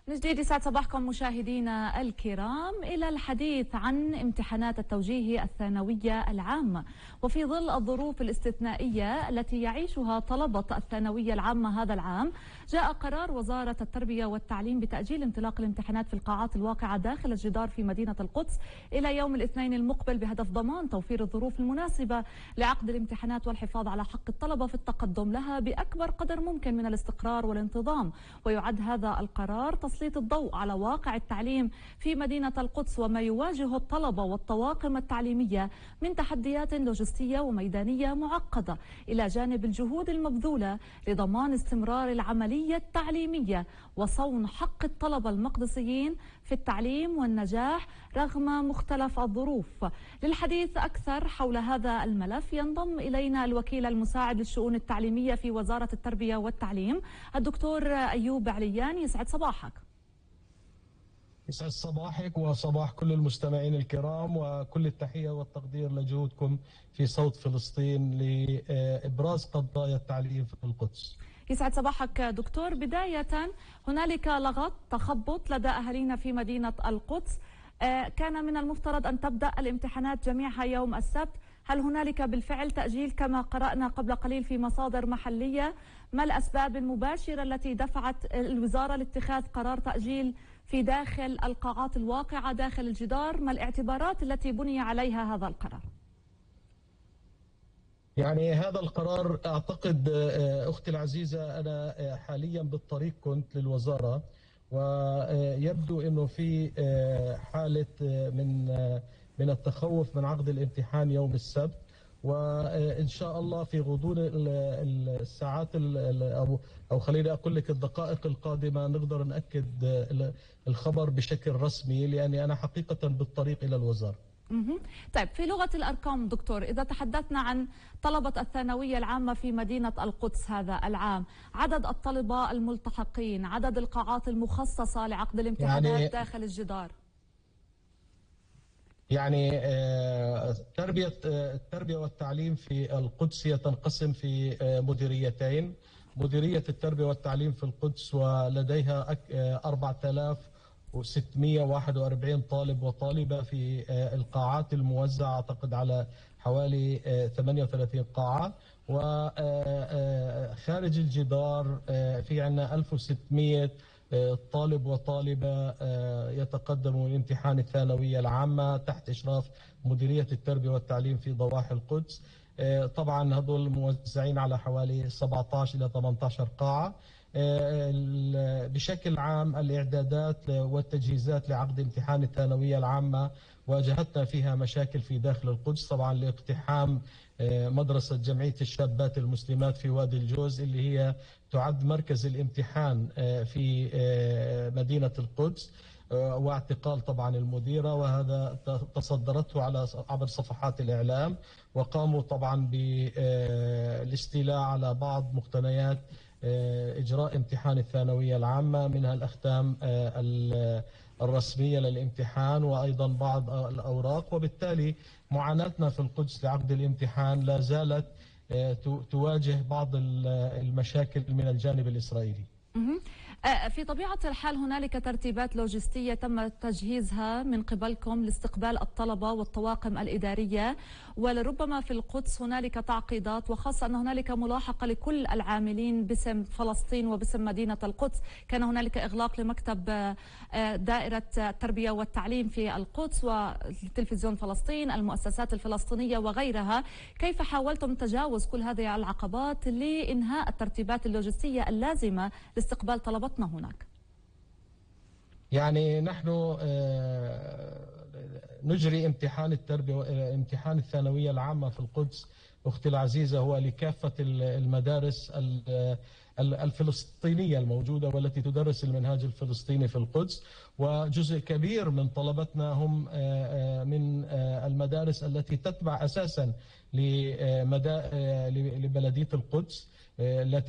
من جديد يسعد صباحكم مشاهدينا الكرام إلى الحديث عن امتحانات التوجيه الثانوية العامة. وفي ظل الظروف الاستثنائية التي يعيشها طلبة الثانوية العامة هذا العام، جاء قرار وزارة التربية والتعليم بتأجيل انطلاق الامتحانات في القاعات الواقعة داخل الجدار في مدينة القدس إلى يوم الاثنين المقبل، بهدف ضمان توفير الظروف المناسبة لعقد الامتحانات والحفاظ على حق الطلبة في التقدم لها بأكبر قدر ممكن من الاستقرار والانتظام. ويعد هذا القرار تسليط الضوء على واقع التعليم في مدينة القدس وما يواجه الطلبة والطواقم التعليمية من تحديات لوجستية وميدانية معقدة، إلى جانب الجهود المبذولة لضمان استمرار العملية التعليمية وصون حق الطلبة المقدسيين في التعليم والنجاح رغم مختلف الظروف. للحديث أكثر حول هذا الملف ينضم إلينا الوكيل المساعد للشؤون التعليمية في وزارة التربية والتعليم الدكتور أيوب عليان. يسعد صباحك. يسعد صباحك وصباح كل المستمعين الكرام، وكل التحية والتقدير لجهودكم في صوت فلسطين لإبراز قضايا التعليم في القدس. يسعد صباحك دكتور. بداية، هنالك لغط تخبط لدى أهالينا في مدينة القدس. كان من المفترض أن تبدأ الامتحانات جميعها يوم السبت، هل هنالك بالفعل تأجيل كما قرأنا قبل قليل في مصادر محلية؟ ما الأسباب المباشرة التي دفعت الوزارة لاتخاذ قرار تأجيل في داخل القاعات الواقعة داخل الجدار؟ ما الاعتبارات التي بني عليها هذا القرار؟ يعني هذا القرار أعتقد أختي العزيزة أنا حاليا بالطريق كنت للوزارة، ويبدو أنه في حالة من التخوف من عقد الامتحان يوم السبت، وإن شاء الله في غضون الساعات أو خليني أقول لك الدقائق القادمة نقدر نأكد الخبر بشكل رسمي، لأني أنا حقيقة بالطريق إلى الوزارة. طيب، في لغة الأرقام دكتور، إذا تحدثنا عن طلبة الثانوية العامة في مدينة القدس هذا العام، عدد الطلبة الملتحقين، عدد القاعات المخصصة لعقد الامتحانات داخل الجدار. يعني التربية والتعليم في القدس تنقسم في مديريتين. مديرية التربية والتعليم في القدس ولديها 4641 طالب وطالبة في القاعات الموزعة أعتقد على حوالي 38 قاعة، وخارج الجدار في عندنا 1600 طالب وطالبة يتقدموا لامتحان الثانوية العامة تحت إشراف مديرية التربية والتعليم في ضواحي القدس. طبعا هذول موزعين على حوالي 17 إلى 18 قاعة. بشكل عام الإعدادات والتجهيزات لعقد امتحان الثانوية العامة واجهتنا فيها مشاكل في داخل القدس، طبعا لاقتحام مدرسة جمعية الشابات المسلمات في وادي الجوز اللي هي تعد مركز الامتحان في مدينة القدس، واعتقال طبعا المديرة، وهذا تصدرته عبر صفحات الإعلام، وقاموا طبعا بالاستيلاء على بعض مقتنيات إجراء امتحان الثانوية العامة، منها الأختام الرسمية للامتحان وأيضا بعض الأوراق. وبالتالي معاناتنا في القدس لعقد الامتحان لا زالت تواجه بعض المشاكل من الجانب الإسرائيلي. في طبيعة الحال هنالك ترتيبات لوجستية تم تجهيزها من قبلكم لاستقبال الطلبة والطواقم الإدارية، ولربما في القدس هنالك تعقيدات، وخاصة أن هنالك ملاحقة لكل العاملين باسم فلسطين وباسم مدينة القدس. كان هنالك إغلاق لمكتب دائرة التربية والتعليم في القدس وتلفزيون فلسطين، المؤسسات الفلسطينية وغيرها. كيف حاولتم تجاوز كل هذه العقبات لإنهاء الترتيبات اللوجستية اللازمة لاستقبال طلبتنا هناك؟ يعني نحن نجري امتحان امتحان الثانوية العامة في القدس أختي العزيزة هو لكافة المدارس الفلسطينية الموجودة والتي تدرس المنهاج الفلسطيني في القدس، وجزء كبير من طلبتنا هم من المدارس التي تتبع أساسا لبلدية القدس التي